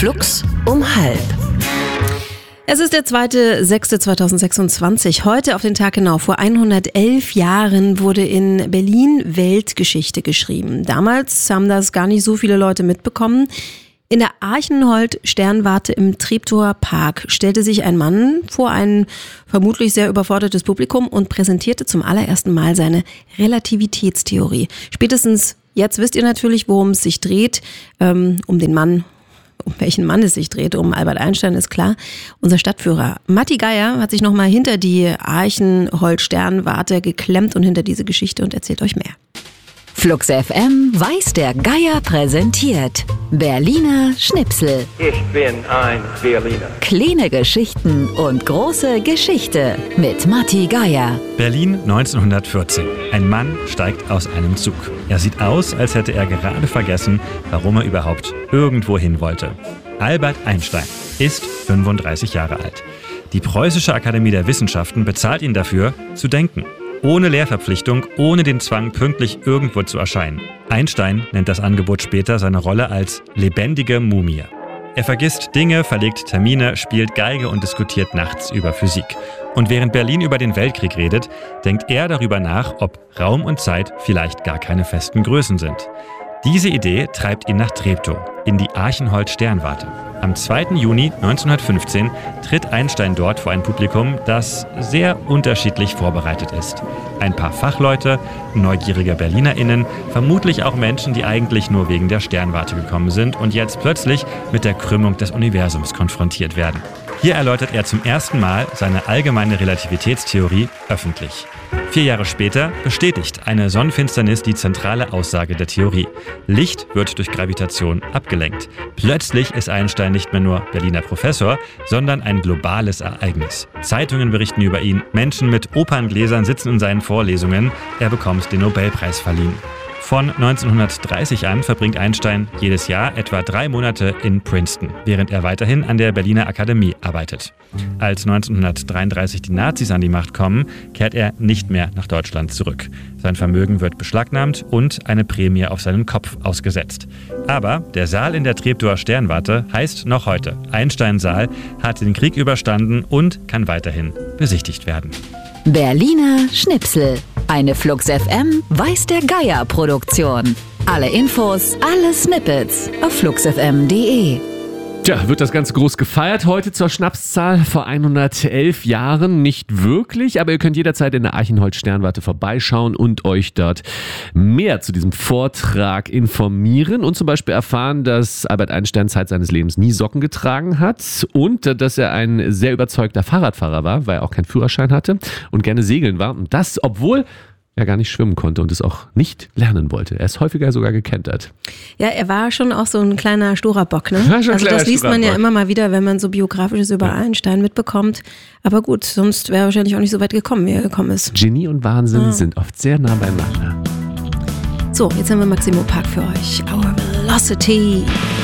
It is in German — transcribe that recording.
Flux um 12:30. Es ist der 2.6.2026. Heute auf den Tag genau vor 111 Jahren wurde in Berlin Weltgeschichte geschrieben. Damals haben das gar nicht so viele Leute mitbekommen. In der Archenhold-Sternwarte im Treptower Park stellte sich ein Mann vor ein vermutlich sehr überfordertes Publikum und präsentierte zum allerersten Mal seine Relativitätstheorie. Spätestens jetzt wisst ihr natürlich, worum es sich dreht, um welchen Mann es sich dreht, um Albert Einstein ist klar. Unser Stadtführer Matti Geier hat sich nochmal hinter die Archenhold-Sternwarte geklemmt und hinter diese Geschichte und erzählt euch mehr. Flux FM weiß der Geier präsentiert Berliner Schnipsel. Ich bin ein Berliner. Kleine Geschichten und große Geschichte mit Matti Geier. Berlin 1914. Ein Mann steigt aus einem Zug. Er sieht aus, als hätte er gerade vergessen, warum er überhaupt irgendwo hin wollte. Albert Einstein ist 35 Jahre alt. Die Preußische Akademie der Wissenschaften bezahlt ihn dafür, zu denken. Ohne Lehrverpflichtung, ohne den Zwang, pünktlich irgendwo zu erscheinen. Einstein nennt das Angebot später seine Rolle als lebendige Mumie. Er vergisst Dinge, verlegt Termine, spielt Geige und diskutiert nachts über Physik. Und während Berlin über den Weltkrieg redet, denkt er darüber nach, ob Raum und Zeit vielleicht gar keine festen Größen sind. Diese Idee treibt ihn nach Treptow, in die Archenhold-Sternwarte. Am 2. Juni 1915 tritt Einstein dort vor ein Publikum, das sehr unterschiedlich vorbereitet ist. Ein paar Fachleute, neugierige BerlinerInnen, vermutlich auch Menschen, die eigentlich nur wegen der Sternwarte gekommen sind und jetzt plötzlich mit der Krümmung des Universums konfrontiert werden. Hier erläutert er zum ersten Mal seine allgemeine Relativitätstheorie öffentlich. 4 Jahre später bestätigt eine Sonnenfinsternis die zentrale Aussage der Theorie. Licht wird durch Gravitation abgelenkt. Plötzlich ist Einstein nicht mehr nur Berliner Professor, sondern ein globales Ereignis. Zeitungen berichten über ihn, Menschen mit Operngläsern sitzen in seinen Vorlesungen, er bekommt den Nobelpreis verliehen. Von 1930 an verbringt Einstein jedes Jahr etwa 3 Monate in Princeton, während er weiterhin an der Berliner Akademie arbeitet. Als 1933 die Nazis an die Macht kommen, kehrt er nicht mehr nach Deutschland zurück. Sein Vermögen wird beschlagnahmt und eine Prämie auf seinen Kopf ausgesetzt. Aber der Saal in der Treptower Sternwarte heißt noch heute Einstein-Saal, hat den Krieg überstanden und kann weiterhin besichtigt werden. Berliner Schnipsel. Eine Flux FM weiß der Geier Produktion. Alle Infos, alle Snippets auf fluxfm.de. Tja, wird das Ganze groß gefeiert heute zur Schnapszahl vor 111 Jahren? Nicht wirklich, aber ihr könnt jederzeit in der Archenhold-Sternwarte vorbeischauen und euch dort mehr zu diesem Vortrag informieren und zum Beispiel erfahren, dass Albert Einstein Zeit seines Lebens nie Socken getragen hat und dass er ein sehr überzeugter Fahrradfahrer war, weil er auch keinen Führerschein hatte und gerne segeln war. Und das, obwohl er gar nicht schwimmen konnte und es auch nicht lernen wollte. Er ist häufiger sogar gekentert. Ja, er war schon auch so ein kleiner Storabock, ne? Also das liest man ja immer mal wieder, wenn man so Biografisches über Einstein mitbekommt. Aber gut, sonst wäre er wahrscheinlich auch nicht so weit gekommen, wie er gekommen ist. Genie und Wahnsinn sind oft sehr nah beieinander. So, jetzt haben wir Maximo Park für euch. Our Velocity.